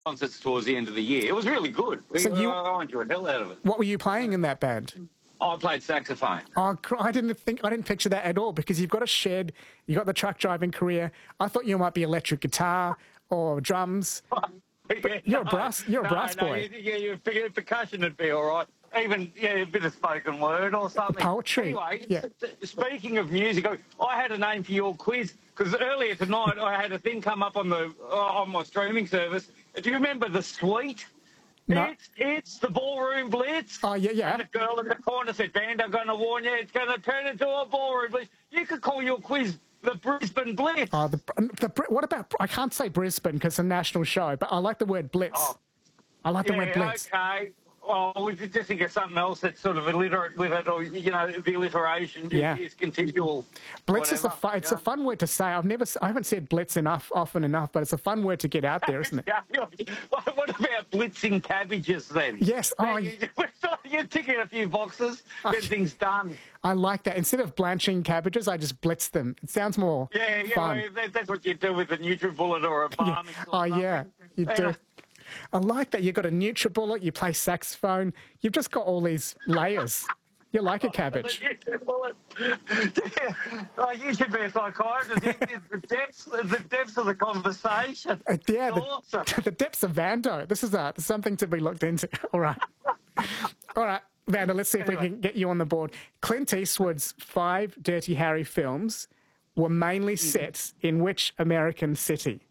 concerts towards the end of the year. It was really good. I enjoyed the hell out of it. What were you playing in that band? I played saxophone. Oh, I didn't picture that at all because you've got a shed, you've got the truck driving career. I thought you might be electric guitar or drums. You're a brass boy. You figured percussion would be all right. Even a bit of spoken word or something. Poetry. Anyway, speaking of music, I had a name for your quiz because earlier tonight I had a thing come up on my streaming service. Do you remember The Sweet? No. It's the Ballroom Blitz. Oh, yeah. And the girl in the corner said, "Band, I'm going to warn you, it's going to turn into a Ballroom Blitz." You could call your quiz the Brisbane Blitz. Oh, what about... I can't say Brisbane because it's a national show, but I like the word Blitz. Oh. I like the word Blitz. Okay. Well, we just think of something else that's sort of illiterate with it, or, the alliteration is continual. Blitz is it's a fun word to say. I haven't said blitz often enough, but it's a fun word to get out there, isn't it? What about blitzing cabbages then? Yes. You're ticking a few boxes, get things done. I like that. Instead of blanching cabbages, I just blitz them. It sounds more fun. Well, that's what you do with a NutriBullet or a Barney. You do. I like that. You've got a NutriBullet, you play saxophone. You've just got all these layers. You're like a cabbage. You should be a psychiatrist. The depths of the conversation. Awesome. The depths of Vando. This is something to be looked into. All right. All right, Vando, let's see if we can get you on the board. Clint Eastwood's 5 Dirty Harry films were mainly set in which American city?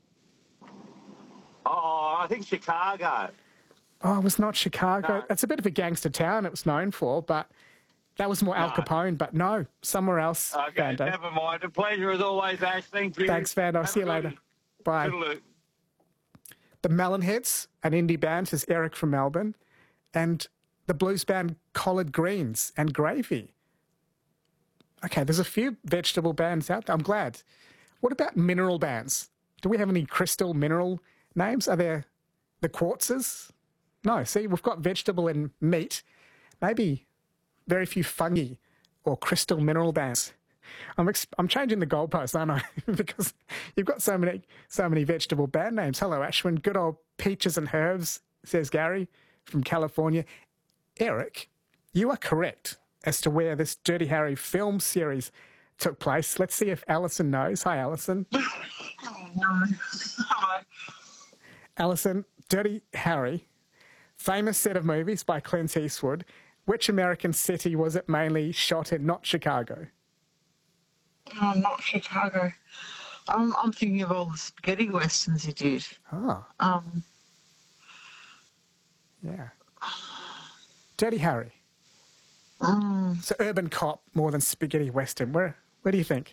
Oh, I think Chicago. Oh, it was not Chicago. No. It's a bit of a gangster town it was known for, but that was more Al Capone. But no, somewhere else. Okay, Vando. never mind. A pleasure as always, Ash. Thank you. Thanks, Vando. See you later. Bye. Toodaloo. The Melonheads, an indie band, says Eric from Melbourne, and the blues band Collard Greens and Gravy. Okay, there's a few vegetable bands out there. I'm glad. What about mineral bands? Do we have any crystal mineral names? Are there the quartzes? No, see, we've got vegetable and meat. Maybe very few fungi or crystal mineral bands. I'm changing the goalposts, aren't I? Because you've got so many vegetable band names. Hello, Ashwin. Good old peaches and herbs, says Gary from California. Eric, you are correct as to where this Dirty Harry film series took place. Let's see if Alison knows. Hi, Alison. Hi. Alison, Dirty Harry, famous set of movies by Clint Eastwood. Which American city was it mainly shot in? Not Chicago. Not Chicago. I'm thinking of all the spaghetti westerns he did. Ah. Yeah. Dirty Harry. So urban cop more than spaghetti western. Where do you think?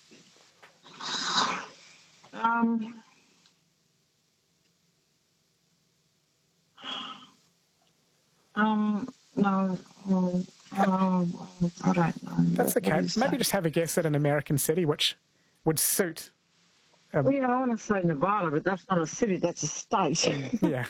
No. I don't know. That's okay. Maybe just have a guess at an American city which would suit. I want to say Nevada, but that's not a city, that's a state. Yeah.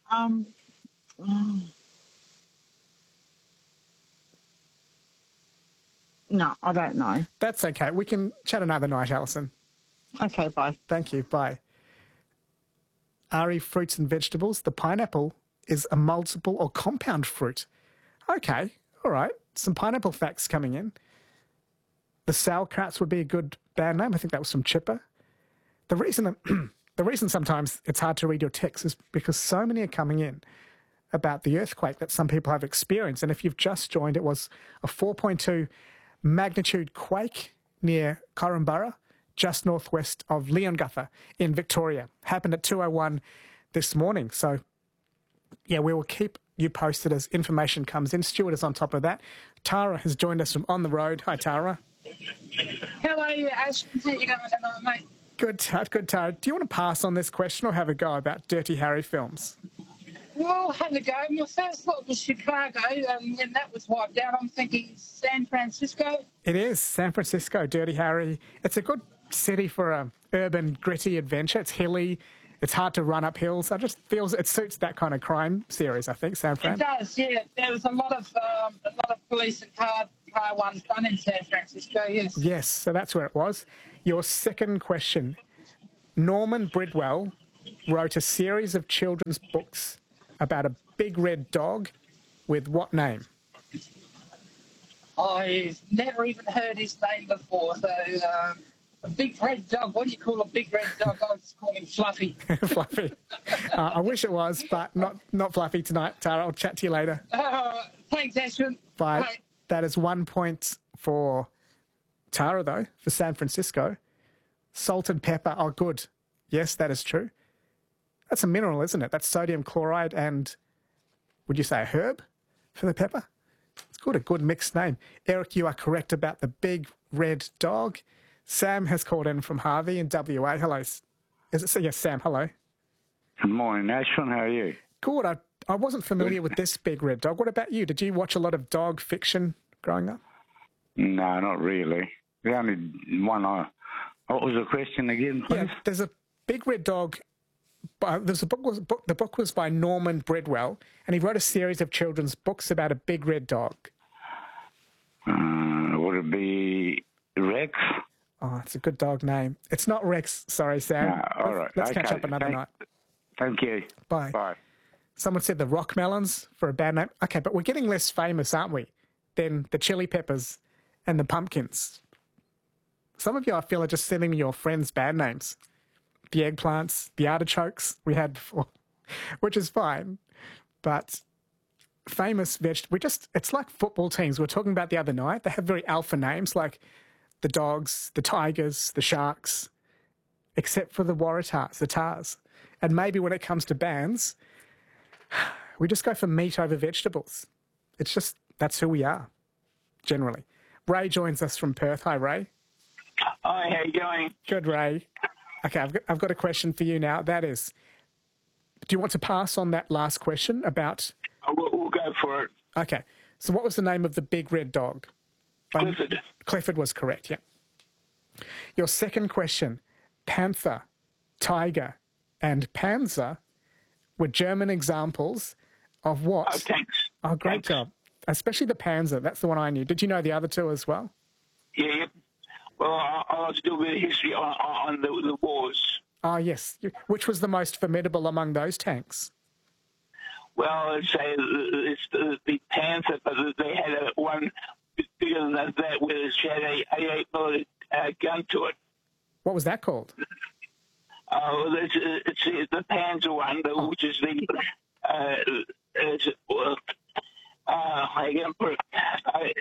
No, I don't know. That's okay. We can chat another night, Alison. Okay, bye. Thank you. Bye. Ari, fruits and vegetables. The pineapple is a multiple or compound fruit. Okay. All right. Some pineapple facts coming in. The Sauerkrauts would be a good band name. I think that was from Chipper. The reason sometimes it's hard to read your text is because so many are coming in about the earthquake that some people have experienced. And if you've just joined, it was a 4.2 magnitude quake near Korumburra, just northwest of Leongatha in Victoria. Happened at 2:01 this morning. So, yeah, we will keep you posted as information comes in. Stuart is on top of that. Tara has joined us from On the Road. Hi, Tara. Hello, Ash. How you going, mate? Good, Tara. Do you want to pass on this question or have a go about Dirty Harry films? Well, have a go. My first thought was Chicago, and that was wiped out. I'm thinking San Francisco. It is San Francisco, Dirty Harry. It's a good city for a urban, gritty adventure. It's hilly. It's hard to run up hills. I just feels it suits that kind of crime series, I think, San Fran. It does, yeah. There was a lot of police and car ones done in San Francisco, yes. Yes, so that's where it was. Your second question. Norman Bridwell wrote a series of children's books about a big red dog with what name? I've never even heard his name before. So, a big red dog. What do you call a big red dog? I just call him Fluffy. Fluffy. I wish it was, but not Fluffy tonight, Tara. I'll chat to you later. Thanks, Ashton. Bye. Bye. That is 1 point for Tara, though, for San Francisco. Salt and pepper are good. Yes, that is true. That's a mineral, isn't it? That's sodium chloride and, would you say, a herb for the pepper? It's good, a good mixed name. Eric, you are correct about the big red dog. Sam has called in from Harvey in WA. Hello. Is it? Yes, Sam, hello. Good morning, Ashwin. How are you? Good. I wasn't familiar with this big red dog. What about you? Did you watch a lot of dog fiction growing up? No, not really. The only one what was the question again, please? Yeah, there's a big red dog. The book was by Norman Bridwell, and he wrote a series of children's books about a big red dog. Would it be Rex? Oh, it's a good dog name. It's not Rex. Sorry, Sam. No, all right. Let's catch up another night. Thank you. Bye. Bye. Someone said the Rock Melons for a bad name. Okay, but we're getting less famous, aren't we, than the Chili Peppers and the Pumpkins. Some of you, I feel, are just sending me your friends' bad names. The eggplants, the artichokes we had before, which is fine. But famous vegetables, it's like football teams we were talking about the other night. They have very alpha names like the Dogs, the Tigers, the Sharks, except for the Waratahs, the Tars. And maybe when it comes to bands, we just go for meat over vegetables. It's just, that's who we are, generally. Ray joins us from Perth. Hi, Ray. Hi, how you going? Good, Ray. Okay, I've got a question for you now. That is, do you want to pass on that last question about... We'll go for it. Okay, so what was the name of the big red dog? Clifford. Clifford was correct, yeah. Your second question, panther, tiger, and panzer were German examples of what? Oh, thanks. Oh, great Thanks. job. Especially the panzer. That's the one I knew. Did you know the other two as well? Yeah. Well, I like to do a bit of history on the wars. Oh, yes. Which was the most formidable among those tanks? Well, I'd say it's the Panther, but they had one bigger than that, where it had a 88 millimeter gun to it. What was that called? It's the Panzer one, which is the I can put it.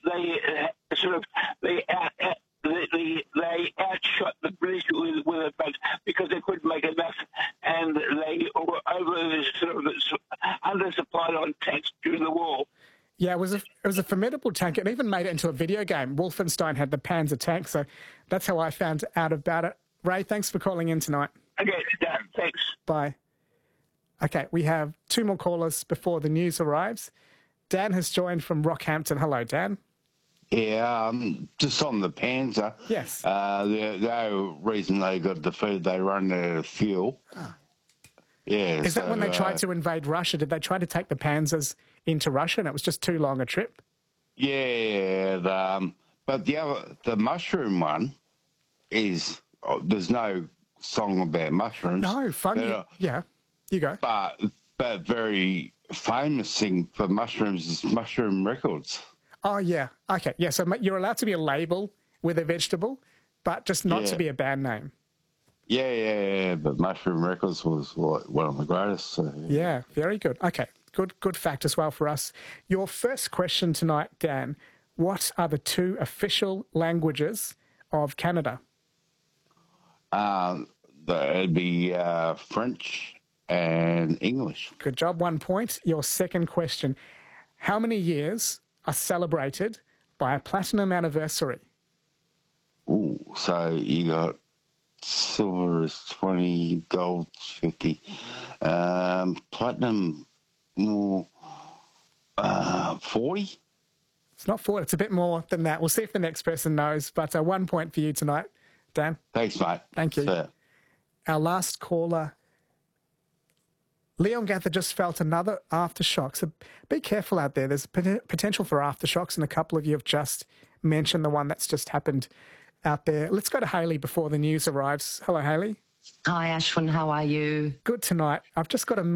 They outshot the British with it, but because they couldn't make enough, and they were undersupplied on tanks during the war. Yeah, it was a formidable tank. It even made it into a video game. Wolfenstein had the Panzer tank, so that's how I found out about it. Ray, thanks for calling in tonight. Okay, done. Thanks. Bye. Okay, we have two more callers before the news arrives. Dan has joined from Rockhampton. Hello, Dan. Yeah, just on the Panzer. Yes. The reason they got defeated, they run out of fuel. Yeah. Is that when they tried to invade Russia? Did they try to take the Panzers into Russia and it was just too long a trip? Yeah, but the mushroom one is, there's no song about mushrooms. No, funny. Yeah, you go. But very famous thing for mushrooms is Mushroom Records. Oh, yeah. Okay, yeah, so you're allowed to be a label with a vegetable, but just not to be a band name. Yeah, but Mushroom Records was one of the greatest. So, yeah, very good. Okay, good fact as well for us. Your first question tonight, Dan, what are the two official languages of Canada? It'd be French and English. Good job, 1 point. Your second question, how many years are celebrated by a platinum anniversary? Ooh, so you got silver is 20, gold 50. Platinum, 40? It's not 40, it's a bit more than that. We'll see if the next person knows, but 1 point for you tonight, Dan. Thanks, mate. Thank you. So, our last caller, Leon Gather, just felt another aftershock. So be careful out there. There's potential for aftershocks, and a couple of you have just mentioned the one that's just happened out there. Let's go to Hayley before the news arrives. Hello, Hayley. Hi, Ashwin. How are you? Good tonight. I've just got a